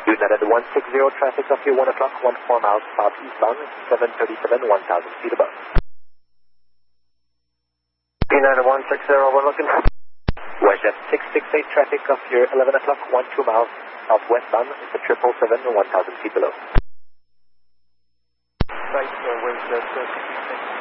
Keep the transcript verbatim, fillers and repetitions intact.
United one sixty, traffic of you one o'clock, one four miles south eastbound, seven thirty-seven, one thousand feet above. United one sixty, we're looking. WestJet six six eight, traffic of your eleven o'clock, one two miles southwestbound, it's a triple seven, one thousand feet below. Right, uh, WestJet uh, six six eight.